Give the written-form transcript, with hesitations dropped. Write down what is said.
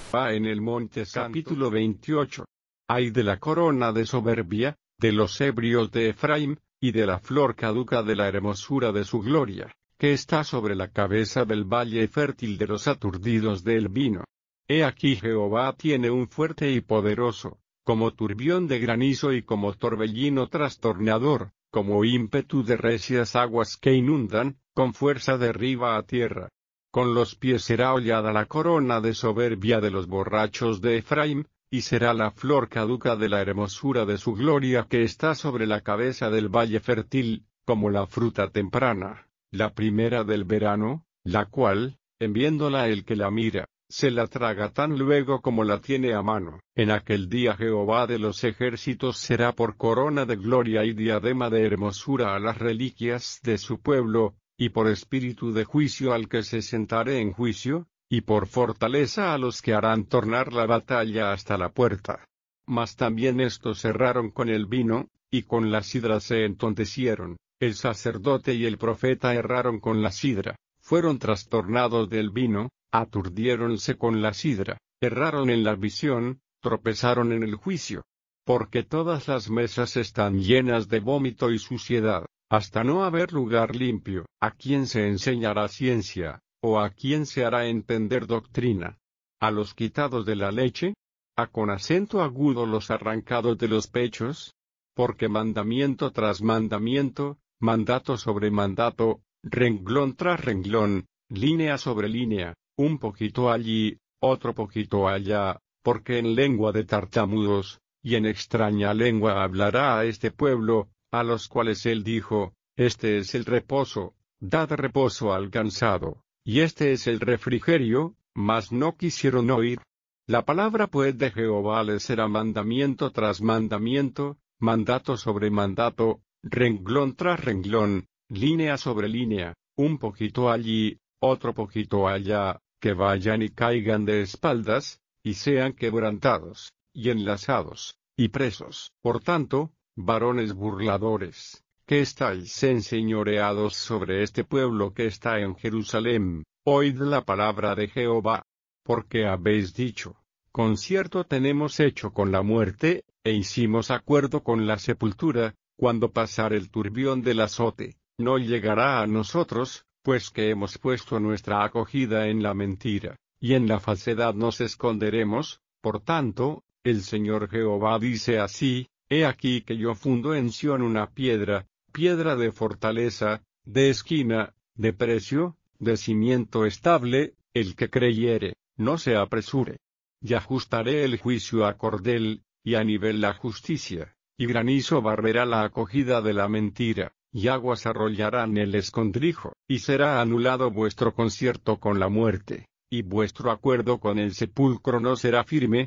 Va en el monte santo. Capítulo 28. Ay de la corona de soberbia, de los ebrios de Efraín, y de la flor caduca de la hermosura de su gloria, que está sobre la cabeza del valle fértil de los aturdidos del vino. He aquí Jehová tiene un fuerte y poderoso, como turbión de granizo y como torbellino trastornador, como ímpetu de recias aguas que inundan, con fuerza derriba a tierra. Con los pies será hollada la corona de soberbia de los borrachos de Efraín, y será la flor caduca de la hermosura de su gloria que está sobre la cabeza del valle fértil, como la fruta temprana, la primera del verano, la cual, en viéndola el que la mira, se la traga tan luego como la tiene a mano. En aquel día Jehová de los ejércitos será por corona de gloria y diadema de hermosura a las reliquias de su pueblo, y por espíritu de juicio al que se sentare en juicio, y por fortaleza a los que harán tornar la batalla hasta la puerta. Mas también estos erraron con el vino, y con la sidra se entontecieron, el sacerdote y el profeta erraron con la sidra, fueron trastornados del vino, aturdiéronse con la sidra, erraron en la visión, tropezaron en el juicio. Porque todas las mesas están llenas de vómito y suciedad, hasta no haber lugar limpio. ¿A quién se enseñará ciencia, o a quién se hará entender doctrina? ¿A los quitados de la leche? ¿A con acento agudo los arrancados de los pechos? Porque mandamiento tras mandamiento, mandato sobre mandato, renglón tras renglón, línea sobre línea, un poquito allí, otro poquito allá, porque en lengua de tartamudos, y en extraña lengua hablará a este pueblo, a los cuales él dijo, este es el reposo, dad reposo al cansado, y este es el refrigerio, mas no quisieron oír. La palabra pues de Jehová les será mandamiento tras mandamiento, mandato sobre mandato, renglón tras renglón, línea sobre línea, un poquito allí, otro poquito allá, que vayan y caigan de espaldas, y sean quebrantados, y enlazados, y presos. Por tanto, varones burladores, que estáis enseñoreados sobre este pueblo que está en Jerusalén, oíd la palabra de Jehová. Porque habéis dicho, concierto tenemos hecho con la muerte, e hicimos acuerdo con la sepultura, cuando pasare el turbión del azote, no llegará a nosotros, pues que hemos puesto nuestra acogida en la mentira, y en la falsedad nos esconderemos. Por tanto, el Señor Jehová dice así, he aquí que yo fundo en Sión una piedra, piedra de fortaleza, de esquina, de precio, de cimiento estable, el que creyere, no se apresure. Y ajustaré el juicio a cordel, y a nivel la justicia, y granizo barrerá la acogida de la mentira, y aguas arrollarán el escondrijo, y será anulado vuestro concierto con la muerte, y vuestro acuerdo con el sepulcro no será firme,